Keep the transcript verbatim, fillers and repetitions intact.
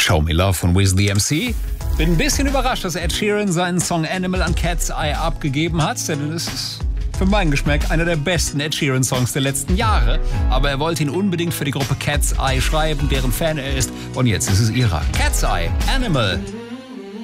Show Me Love von Wiz the M C. Bin ein bisschen überrascht, dass Ed Sheeran seinen Song Animal an Cat's Eye abgegeben hat, denn es ist für meinen Geschmack einer der besten Ed Sheeran-Songs der letzten Jahre. Aber er wollte ihn unbedingt für die Gruppe Cat's Eye schreiben, deren Fan er ist. Und jetzt ist es ihrer. Cat's Eye, Animal.